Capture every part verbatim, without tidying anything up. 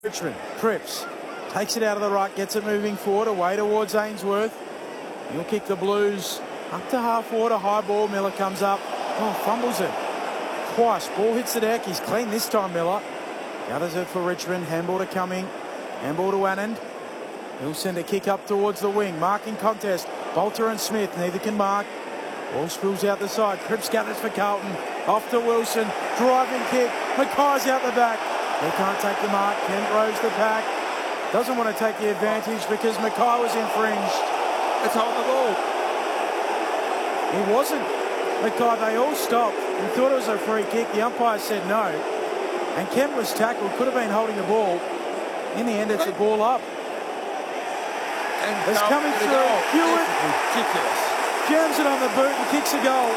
Richmond, Cripps takes it out of the ruck, gets it moving forward, away towards Ainsworth. He'll kick the Blues up to half forward, a high ball. Miller comes up, oh, fumbles it twice. Ball hits the deck. He's clean this time, Miller. Gathers it for Richmond. Handball to Cumming. Handball to Anand. He'll send a kick up towards the wing. Marking contest. Bolter and Smith, neither can mark. Ball spills out the side. Cripps gathers for Carlton. Off to Wilson. Driving kick. Mackay's out the back. They can't take the mark. Kent rows the pack. Doesn't want to take the advantage because Mackay was infringed. It's on the ball. He wasn't. Mackay, they all stopped and thought it was a free kick. The umpire said no. And Kent was tackled. Could have been holding the ball. In the end, it's a ball up. And it's coming through. Hewitt ridiculous. Jams it on the boot and kicks a goal.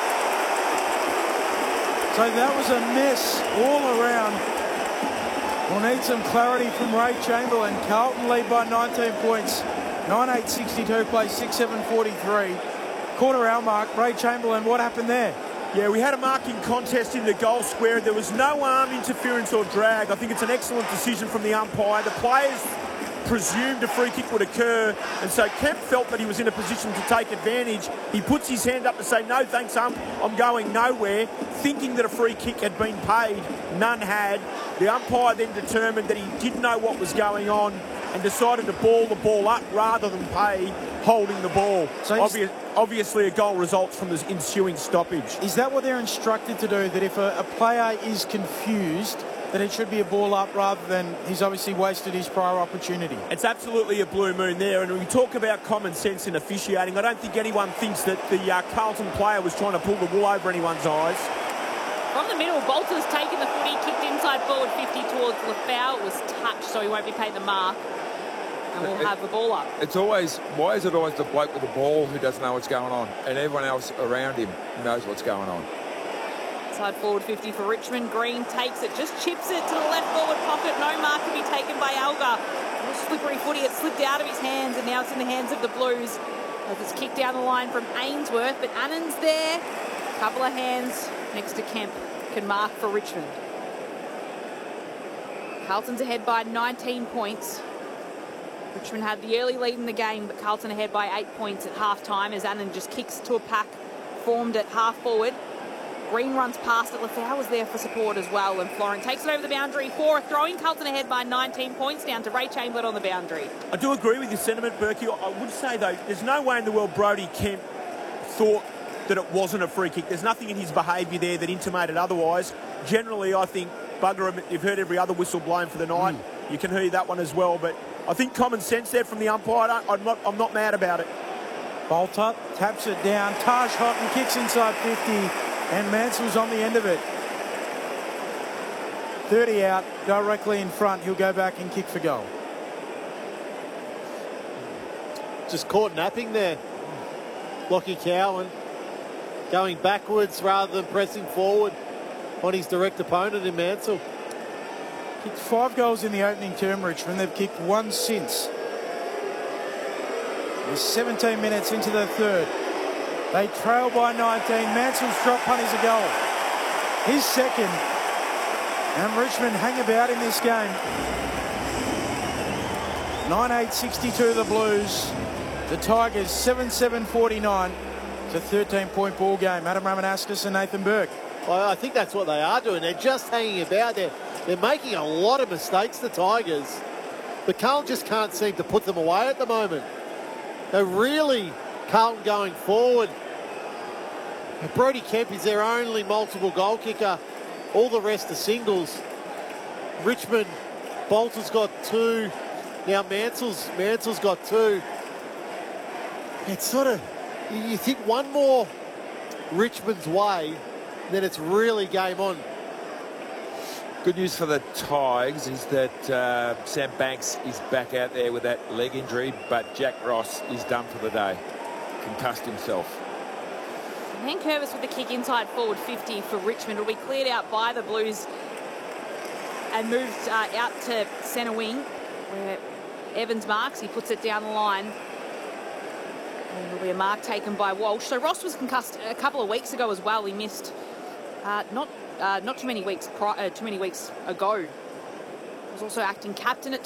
So that was a mess all around. We'll need some clarity from Ray Chamberlain. Carlton lead by nineteen points. nine eight sixty-two, play six seven forty-three. Quarter hour mark. Ray Chamberlain, what happened there? Yeah, we had a marking contest in the goal square. There was no arm interference or drag. I think it's an excellent decision from the umpire. The players presumed a free kick would occur, and so Kemp felt that he was in a position to take advantage. He puts his hand up to say, no thanks ump, I'm going nowhere, thinking that a free kick had been paid. None had. The umpire then determined that he didn't know what was going on and decided to ball the ball up rather than pay holding the ball. So Obvious, obviously a goal results from this ensuing stoppage. Is that what they're instructed to do, that if a, a player is confused, that it should be a ball up rather than he's obviously wasted his prior opportunity? It's absolutely a blue moon there, and when we talk about common sense in officiating, I don't think anyone thinks that the uh, Carlton player was trying to pull the wool over anyone's eyes. From the middle, Bolter's taken the footy, kicked inside forward fifty towards Lefau. It was touched, so he won't be paid the mark. And we'll it, have the ball up. It's always, why is it always the bloke with the ball who doesn't know what's going on, and everyone else around him knows what's going on? Side forward fifty for Richmond. Green takes it, just chips it to the left forward pocket. No mark to be taken by Alga. A slippery footy, it slipped out of his hands, and now it's in the hands of the Blues as it's kicked down the line from Ainsworth. But Annan's there. A couple of hands next to Kemp can mark for Richmond. Carlton's ahead by nineteen points. Richmond had the early lead in the game, but Carlton ahead by eight points at half-time as Annan just kicks to a pack formed at half-forward. Green runs past it. Lefau was there for support as well, and Florent takes it over the boundary for a throw-in. Carlton ahead by nineteen points, down to Ray Chamberlain on the boundary. I do agree with your sentiment, Berkey. I would say, though, there's no way in the world Brodie Kemp thought that it wasn't a free kick. There's nothing in his behaviour there that intimated otherwise. Generally, I think, bugger him, you've heard every other whistle blown for the night. Mm. You can hear that one as well, but I think common sense there from the umpire. I'm not, I'm not mad about it. Bolter taps it down. Taj Houghton kicks inside fifty, and Mansell's on the end of it. thirty out, directly in front. He'll go back and kick for goal. Just caught napping there. Lockie Cowan going backwards rather than pressing forward on his direct opponent in Mansell. Kicked five goals in the opening term, Richmond. They've kicked one since. We're seventeen minutes into the third. They trail by nineteen. Mansell's drop punt is a goal. His second. And Richmond hang about in this game. nine eight sixty-two the Blues. The Tigers seven seven forty-nine. It's a thirteen point ball game. Adam Ramanauskas and Nathan Burke. Well, I think that's what they are doing. They're just hanging about there. They're making a lot of mistakes, the Tigers. But Carlton just can't seem to put them away at the moment. They're really, Carlton going forward. Brodie Kemp is their only multiple goal kicker. All the rest are singles. Richmond, Bolter's got two. Now Mansell's, Mansell's got two. It's sort of, you think one more Richmond's way, then it's really game on. Good news for the Tigers is that uh, Sam Banks is back out there with that leg injury, but Jack Ross is done for the day. Concussed himself. Hank Curvis with the kick inside forward fifty for Richmond. Will be cleared out by the Blues and moved uh, out to centre wing where Evans marks. He puts it down the line. And there'll be a mark taken by Walsh. So Ross was concussed a couple of weeks ago as well. He missed uh, not uh, not too many weeks pri uh, too many weeks ago. was also acting captain at